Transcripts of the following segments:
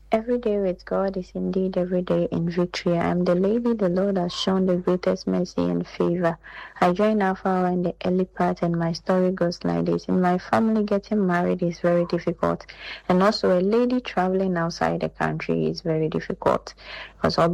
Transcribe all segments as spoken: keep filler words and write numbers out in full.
Every day with God is indeed every day in victory. I am the lady the Lord has shown the greatest mercy and favor. I join Alpha in the early part, and my story goes like this. In my family, getting married is very difficult. And also a lady traveling outside the country is very difficult. Because so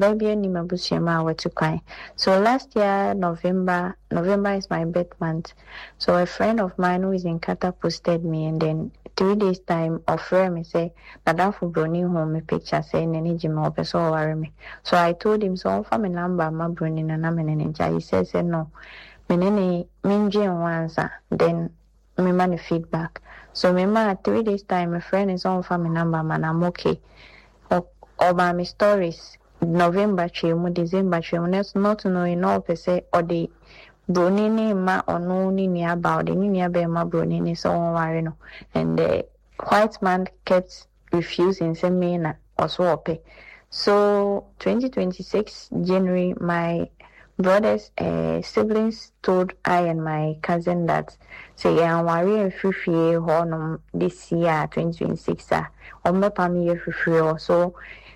last year, November, November is my birth month. So a friend of mine who is in Qatar posted me, and then three days time offer me say Madam for Bruni home me picture saying any Jim or so worry me. So I told him so for my number my Bruni and I'm in He says no. Menene minji once then me money feedback. So me ma three days time my friend is on for my number man I'm okay. Or by my stories November chimu December chimu not knowing all per se or the Bruni ni ma ono ni ni about the ni be ma Bruni ni so worry no. And the white man kept refusing send me na also pay. So twenty twenty-six January my brothers uh, siblings told I and my cousin that say yeah worry and free honum this year twenty twenty-six ah on my family free so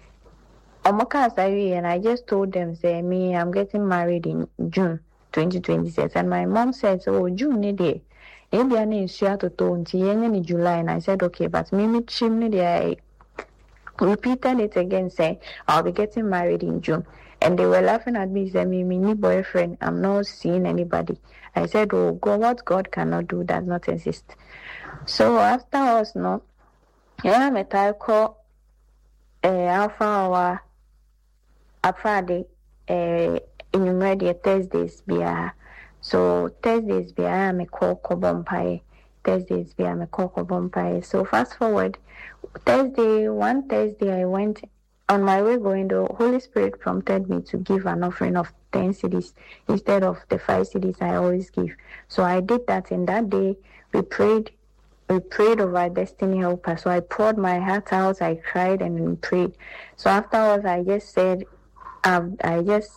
Omoka Sawi, and I just told them, say, me, I'm getting married in June twenty twenty-six. And my mom said, oh, June, ne day. Maybe I need to to in July. And I said, okay, but me, me, chimney, I repeated it again, saying, I'll be getting married in June. And they were laughing at me, saying, me, me, boyfriend, I'm not seeing anybody. I said, oh, God, what God cannot do does not exist. So after us, no, yeah, I'm a tyco, uh, alpha hour. A Friday, uh, in ready Thursdays be a so Thursdays be a me call Kobompai. Thursdays be a me call Kobompai. So fast forward, Thursday, one Thursday I went on my way going. The Holy Spirit prompted me to give an offering of ten cedis instead of the five cedis I always give. So I did that, and that day we prayed. We prayed over Destiny Helper. So I poured my heart out. I cried and we prayed. So afterwards, I just said. Um, I just